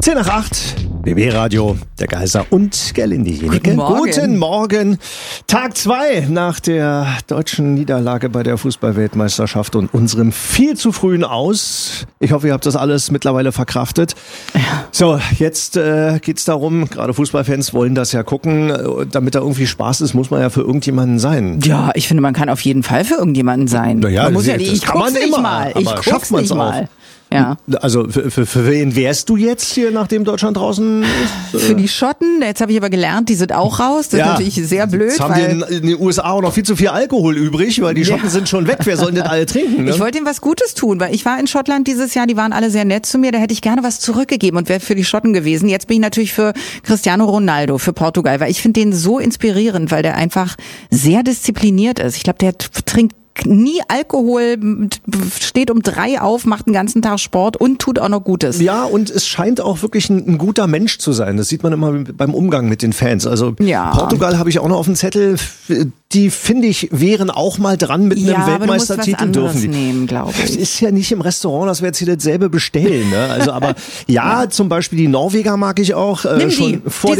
10:08, BB Radio, der Geiser und Gerlinde Jenecke. Guten Morgen. Tag 2 nach der deutschen Niederlage bei der Fußball-Weltmeisterschaft und unserem viel zu frühen Aus. Ich hoffe, ihr habt das alles mittlerweile verkraftet. Ja. So, jetzt geht's darum, gerade Fußballfans wollen das ja gucken. Damit da irgendwie Spaß ist, muss man ja für irgendjemanden sein. Ja, ich finde, man kann auf jeden Fall für irgendjemanden sein. Naja, man muss ja nicht, ich guck's nicht mal. Ich guck's nicht mal. Ja. Also für wen wärst du jetzt hier, nachdem Deutschland draußen ist? Für die Schotten. Jetzt habe ich aber gelernt, die sind auch raus. Das ist natürlich sehr blöd. Jetzt haben die in den USA auch noch viel zu viel Alkohol übrig, weil die Schotten sind schon weg. Wer soll denn das alle trinken? Ne? Ich wollte ihnen was Gutes tun, weil ich war in Schottland dieses Jahr, die waren alle sehr nett zu mir. Da hätte ich gerne was zurückgegeben und wäre für die Schotten gewesen. Jetzt bin ich natürlich für Cristiano Ronaldo, für Portugal, weil ich finde den so inspirierend, weil der einfach sehr diszipliniert ist. Ich glaube, der trinkt nie Alkohol, steht um 3 auf, macht den ganzen Tag Sport und tut auch noch Gutes. Ja, und es scheint auch wirklich ein guter Mensch zu sein. Das sieht man immer beim Umgang mit den Fans. Also Portugal habe ich auch noch auf dem Zettel. Die, finde ich, wären auch mal dran mit einem Weltmeistertitel. Dürfen die nehmen, glaube ich. Das ist ja nicht im Restaurant, dass wir jetzt hier dasselbe bestellen. Ne? Also, aber zum Beispiel die Norweger mag ich auch. Schon vor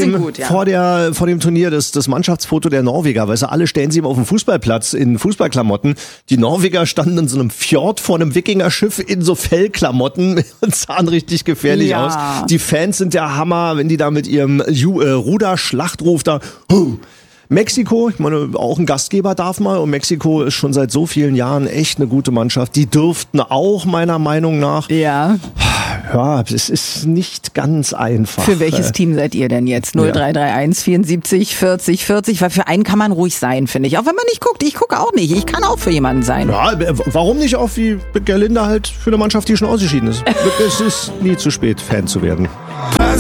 dem Turnier das Mannschaftsfoto der Norweger. Weißt du, alle stellen sie auf dem Fußballplatz in Fußballklamotten. Die Norweger standen in so einem Fjord vor einem Wikingerschiff in so Fellklamotten und sahen richtig gefährlich aus. Die Fans sind der Hammer, wenn die da mit ihrem Ruderschlachtruf da... Mexiko, ich meine, auch ein Gastgeber darf mal, und Mexiko ist schon seit so vielen Jahren echt eine gute Mannschaft. Die dürften auch meiner Meinung nach. Ja, es ist nicht ganz einfach. Für welches Team seid ihr denn jetzt? 0331 74 40 40, weil für einen kann man ruhig sein, finde ich. Auch wenn man nicht guckt, ich gucke auch nicht. Ich kann auch für jemanden sein. Ja, warum nicht auch wie Gerlinde halt für eine Mannschaft, die schon ausgeschieden ist? Es ist nie zu spät, Fan zu werden.